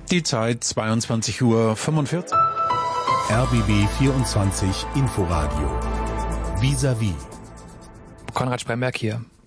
Die Zeit 22:45 Uhr. RBB 24 Inforadio. Vis-à-vis. Konrad Spremberg hier.